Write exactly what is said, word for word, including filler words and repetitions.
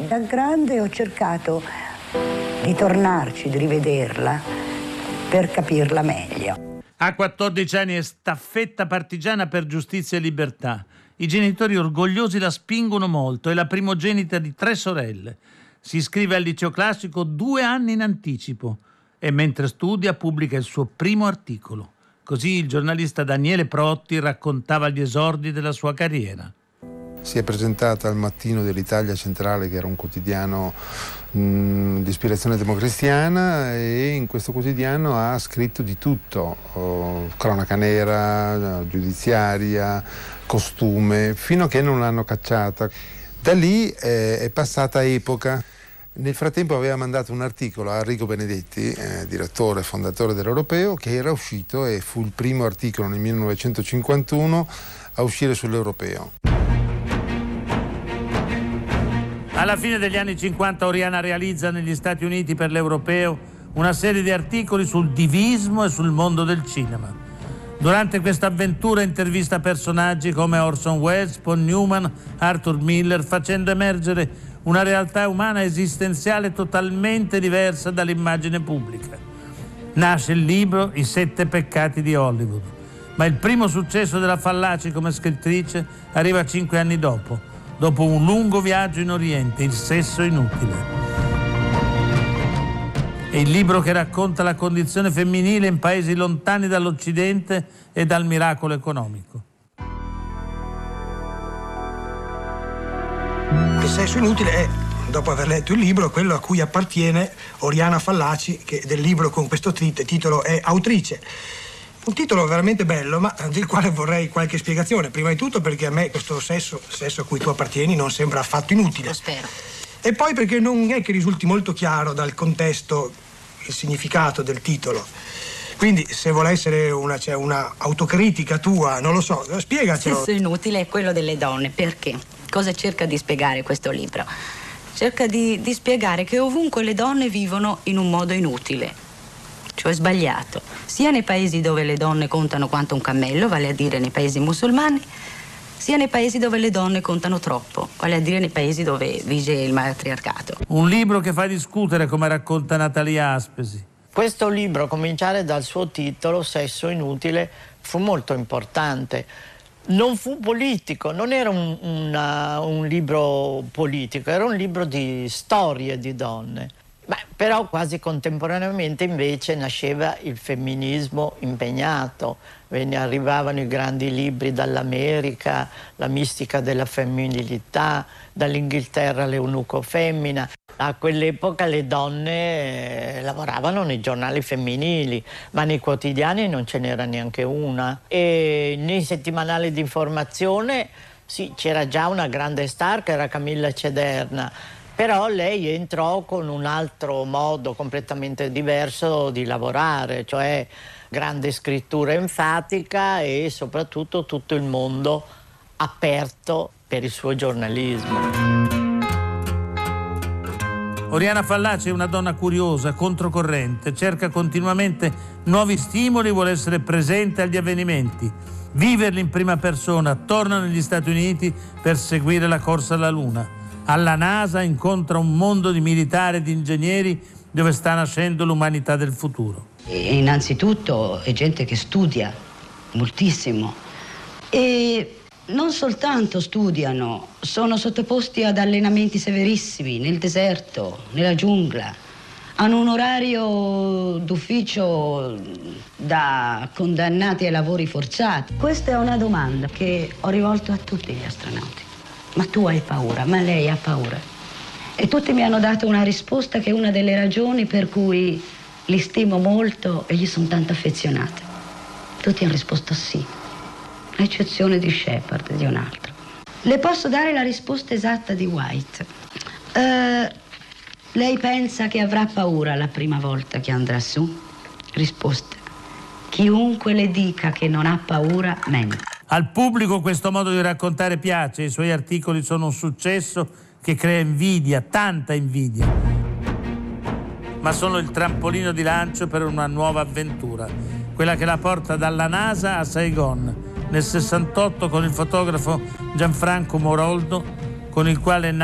Da grande ho cercato di tornarci, di rivederla per capirla meglio. A quattordici anni è staffetta partigiana per giustizia e libertà. I genitori orgogliosi la spingono molto, è la primogenita di tre sorelle. Si iscrive al liceo classico due anni in anticipo e mentre studia pubblica il suo primo articolo. Così il giornalista Daniele Protti raccontava gli esordi della sua carriera. Si è presentata al Mattino dell'Italia Centrale, che era un quotidiano mh, di ispirazione democristiana, e in questo quotidiano ha scritto di tutto, oh, cronaca nera, giudiziaria, costume, fino a che non l'hanno cacciata. Da lì eh, è passata Epoca. Nel frattempo aveva mandato un articolo a Arrigo Benedetti, eh, direttore e fondatore dell'Europeo, che era uscito e fu il primo articolo nel millenovecentocinquantuno a uscire sull'Europeo. Alla fine degli anni cinquanta Oriana realizza negli Stati Uniti per l'Europeo una serie di articoli sul divismo e sul mondo del cinema. Durante questa avventura intervista personaggi come Orson Welles, Paul Newman, Arthur Miller, facendo emergere una realtà umana esistenziale totalmente diversa dall'immagine pubblica. Nasce il libro I sette peccati di Hollywood, ma il primo successo della Fallaci come scrittrice arriva cinque anni dopo. Dopo un lungo viaggio in Oriente, Il sesso inutile. È il libro che racconta la condizione femminile in paesi lontani dall'Occidente e dal miracolo economico. Il sesso inutile è, dopo aver letto il libro, quello a cui appartiene Oriana Fallaci, che del libro con questo titolo è autrice. Un titolo veramente bello, ma del quale vorrei qualche spiegazione. Prima di tutto perché a me questo sesso, sesso a cui tu appartieni, non sembra affatto inutile. Lo spero. E poi perché non è che risulti molto chiaro dal contesto il significato del titolo. Quindi se vuole essere una, cioè, una autocritica tua, non lo so, spiegacelo. Sesso inutile è quello delle donne. Perché? Cosa cerca di spiegare questo libro? Cerca di, di spiegare che ovunque le donne vivono in un modo inutile, cioè sbagliato, sia nei paesi dove le donne contano quanto un cammello, vale a dire nei paesi musulmani, sia nei paesi dove le donne contano troppo, vale a dire nei paesi dove vige il matriarcato. Un libro che fa discutere, come racconta Natalia Aspesi. Questo libro, a cominciare dal suo titolo, Sesso inutile, fu molto importante. Non fu politico, non era un, una, un libro politico, era un libro di storie di donne. Beh, però quasi contemporaneamente invece nasceva il femminismo impegnato, Venne, arrivavano i grandi libri dall'America, la mistica della femminilità, dall'Inghilterra l'eunuco femmina. A quell'epoca le donne eh, lavoravano nei giornali femminili, ma nei quotidiani non ce n'era neanche una. E nei settimanali di informazione sì, c'era già una grande star che era Camilla Cederna, però lei entrò con un altro modo completamente diverso di lavorare, cioè grande scrittura enfatica e soprattutto tutto il mondo aperto per il suo giornalismo. Oriana Fallaci è una donna curiosa, controcorrente, cerca continuamente nuovi stimoli, vuole essere presente agli avvenimenti, viverli in prima persona, torna negli Stati Uniti per seguire la corsa alla Luna. Alla NASA incontra un mondo di militari e di ingegneri dove sta nascendo l'umanità del futuro. E innanzitutto è gente che studia moltissimo e non soltanto studiano, sono sottoposti ad allenamenti severissimi nel deserto, nella giungla. Hanno un orario d'ufficio da condannati ai lavori forzati. Questa è una domanda che ho rivolto a tutti gli astronauti. Ma tu hai paura, ma lei ha paura. E tutti mi hanno dato una risposta che è una delle ragioni per cui li stimo molto e gli sono tanto affezionata. Tutti hanno risposto sì, a eccezione di Shepard e di un altro. Le posso dare la risposta esatta di White. Uh, lei pensa che avrà paura la prima volta che andrà su? Risposta: chiunque le dica che non ha paura mente. Al pubblico questo modo di raccontare piace, i suoi articoli sono un successo che crea invidia, tanta invidia. Ma sono il trampolino di lancio per una nuova avventura, quella che la porta dalla NASA a Saigon, nel sessantotto con il fotografo Gianfranco Moroldo, con il quale